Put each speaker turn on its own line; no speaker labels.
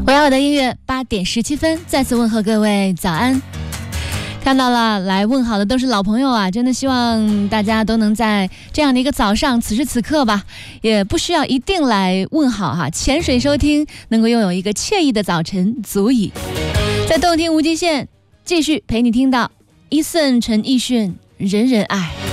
我要我的音乐8点17分，再次问候各位早安。看到了来问好的都是老朋友啊，真的希望大家都能在这样的一个早上，此时此刻吧，也不需要一定来问好哈，潜水收听能够拥有一个惬意的早晨足矣。在动听无极限继续陪你听到Eason陈奕迅人人爱。